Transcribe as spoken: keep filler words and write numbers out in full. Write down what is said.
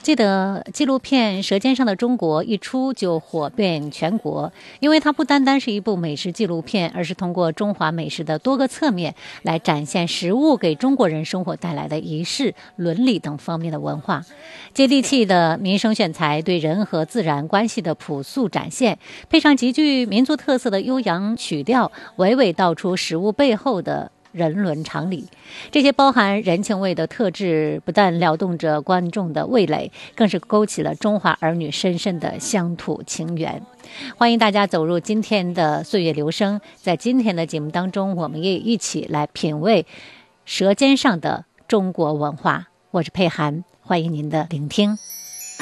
记得纪录片《舌尖上的中国》一出就火遍全国，因为它不单单是一部美食纪录片，而是通过中华美食的多个侧面来展现食物给中国人生活带来的仪式、伦理等方面的文化。接地气的民生选材对人和自然关系的朴素展现，配上极具民族特色的悠扬曲调，娓娓道出食物背后的人伦常理。这些包含人情味的特质不但撩动着观众的味蕾，更是勾起了中华儿女深深的乡土情缘。欢迎大家走入今天的岁月留声，在今天的节目当中，我们也一起来品味舌尖上的中国文化。我是佩涵，欢迎您的聆听。